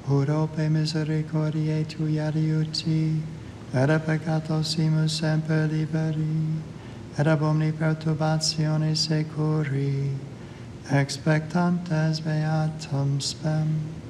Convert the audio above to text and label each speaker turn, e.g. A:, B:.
A: Urope misericordiae tui adiuti, et a peccatosimus semper liberi, et ab omni perturbatione securi, expectantes beatum spem.